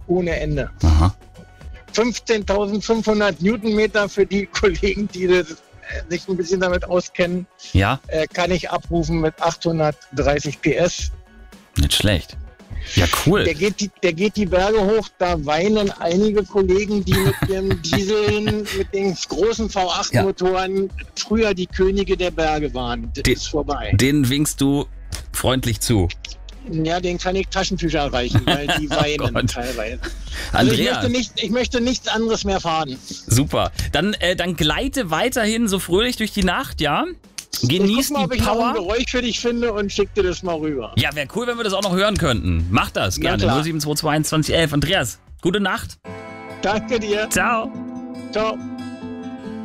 ohne Ende. Aha. 15.500 Newtonmeter für die Kollegen, die sich ein bisschen damit auskennen, Ja, kann ich abrufen mit 830 PS. nicht schlecht. Ja, cool. Der geht die Berge hoch, da weinen einige Kollegen, die mit ihren Dieseln, mit den großen V8-Motoren früher die Könige der Berge waren. Das ist vorbei. Den winkst du freundlich zu. Ja, den kann ich Taschentücher reichen, weil die weinen Gott. teilweise. Also Andreas, ich möchte nichts anderes mehr fahren. super. Dann gleite weiterhin so fröhlich durch die Nacht, ja? Genieß Ich guck mal, ob die ich noch ein Power. Geräusch für dich finde und schick dir das mal rüber. Ja, wäre cool, wenn wir das auch noch hören könnten. Mach das Ja, gerne. klar. 07221 11. Andreas, gute Nacht. Danke dir. Ciao. Ciao.